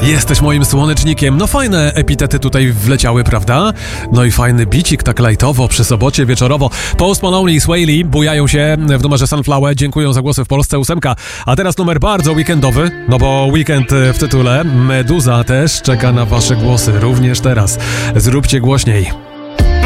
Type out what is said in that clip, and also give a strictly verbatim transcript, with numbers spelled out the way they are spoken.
Jesteś moim słonecznikiem. No fajne epitety tutaj wleciały, prawda? No i fajny bicik, tak lajtowo, przy sobocie wieczorowo. Post Malone i Swae Lee bujają się w numerze Sunflower, dziękuję za głosy w Polsce, ósemka. A teraz numer bardzo weekendowy, no bo weekend w tytule. Meduza też czeka na wasze głosy, również teraz. Zróbcie głośniej.